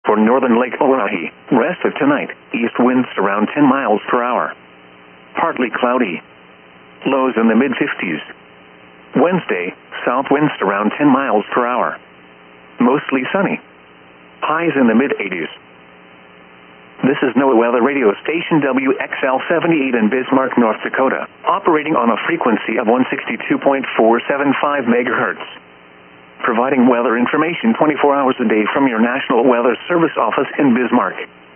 for northern Lake Oahe. Rest of tonight, east winds around 10 miles per hour. Partly cloudy. Lows in the mid-50s. Wednesday, south winds around 10 miles per hour. Mostly sunny. Highs in the mid-80s. This is NOAA Weather Radio Station WXL-78 in Bismarck, North Dakota, operating on a frequency of 162.475 megahertz. Providing weather information 24 hours a day from your National Weather Service office in Bismarck.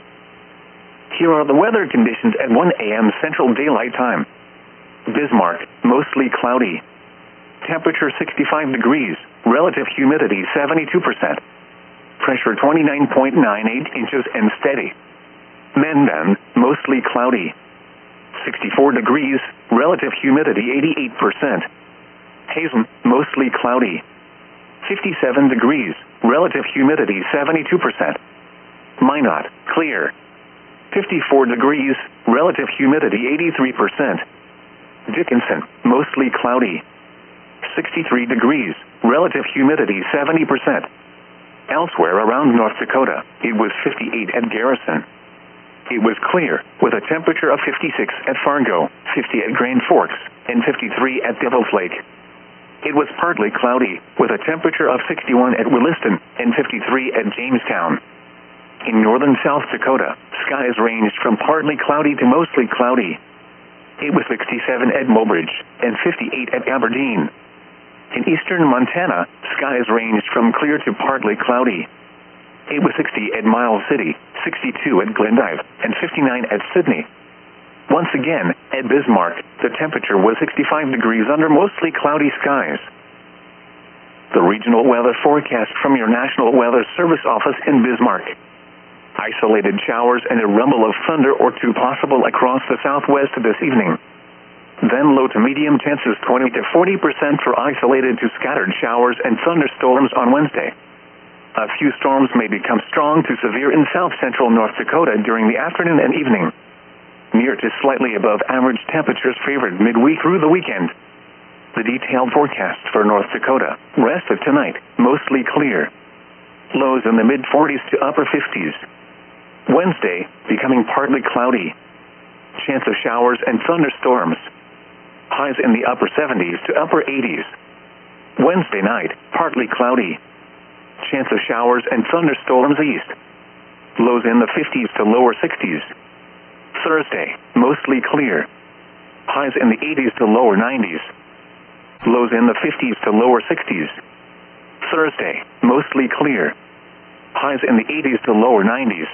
Here are the weather conditions at 1 a.m. Central Daylight Time. Bismarck, mostly cloudy. Temperature 65 degrees, relative humidity 72%. Pressure 29.98 inches and steady. Mandan, mostly cloudy. 64 degrees, relative humidity 88%. Hazen, mostly cloudy. 57 degrees, relative humidity 72%. Minot, clear. 54 degrees, relative humidity 83%. Dickinson, mostly cloudy. 63 degrees, relative humidity 70%. Elsewhere around North Dakota, it was 58 at Garrison. It was clear, with a temperature of 56 at Fargo, 50 at Grand Forks, and 53 at Devil's Lake. It was partly cloudy, with a temperature of 61 at Williston and 53 at Jamestown. In northern South Dakota, skies ranged from partly cloudy to mostly cloudy. It was 67 at Mobridge and 58 at Aberdeen. In eastern Montana, skies ranged from clear to partly cloudy. It was 60 at Miles City, 62 at Glendive, and 59 at Sydney. Once again, at Bismarck, the temperature was 65 degrees under mostly cloudy skies. The regional weather forecast from your National Weather Service office in Bismarck. Isolated showers and a rumble of thunder or two possible across the southwest this evening. Then low to medium chances 20 to 40% for isolated to scattered showers and thunderstorms on Wednesday. A few storms may become strong to severe in south-central North Dakota during the afternoon and evening. Near to slightly above average temperatures favored midweek through the weekend. The detailed forecast for North Dakota. Rest of tonight, mostly clear. Lows in the mid-40s to upper 50s. Wednesday, becoming partly cloudy. Chance of showers and thunderstorms. Highs in the upper 70s to upper 80s. Wednesday night, partly cloudy. Chance of showers and thunderstorms east. Lows in the 50s to lower 60s. Thursday, mostly clear. Highs in the 80s to lower 90s. Lows in the 50s to lower 60s. Thursday, mostly clear. Highs in the 80s to lower 90s.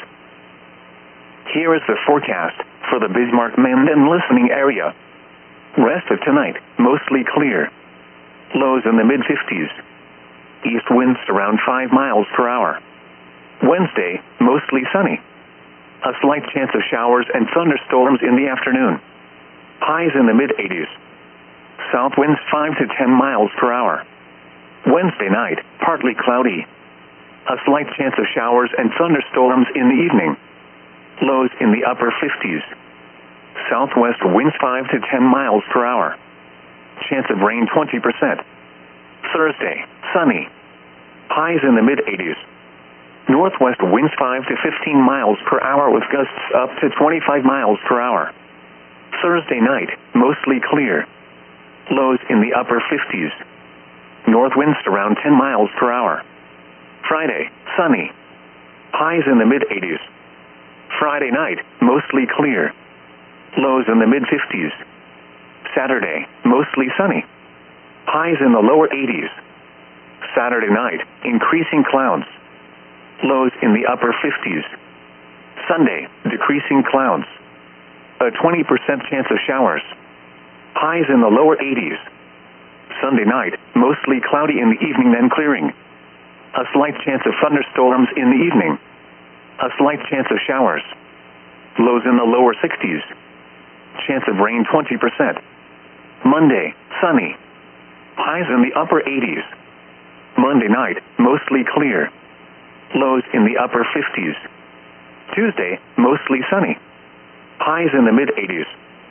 Here is the forecast for the Bismarck-Mandan listening area. Rest of tonight, mostly clear. Lows in the mid-50s. East winds around 5 miles per hour. Wednesday, mostly sunny. A slight chance of showers and thunderstorms in the afternoon. Highs in the mid-80s. South winds 5 to 10 miles per hour. Wednesday night, partly cloudy. A slight chance of showers and thunderstorms in the evening. Lows in the upper 50s. Southwest winds 5 to 10 miles per hour. Chance of rain 20%. Thursday, sunny. Highs in the mid-80s. Northwest winds 5 to 15 miles per hour with gusts up to 25 miles per hour. Thursday night, mostly clear. Lows in the upper 50s. North winds around 10 miles per hour. Friday, sunny. Highs in the mid-80s. Friday night, mostly clear. Lows in the mid-50s. Saturday, mostly sunny. Highs in the lower 80s. Saturday night, increasing clouds. Lows in the upper 50s. Sunday, decreasing clouds. A 20% chance of showers. Highs in the lower 80s. Sunday night, mostly cloudy in the evening then clearing. A slight chance of thunderstorms in the evening. A slight chance of showers. Lows in the lower 60s. Chance of rain 20%. Monday, sunny. Highs in the upper 80s. Monday night, mostly clear. Lows in the upper 50s. Tuesday, mostly sunny. Highs in the mid-80s.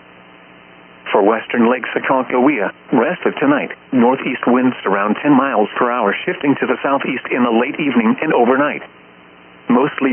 For western Lake Sakakawea, rest of tonight, northeast winds around 10 miles per hour shifting to the southeast in the late evening and overnight. Mostly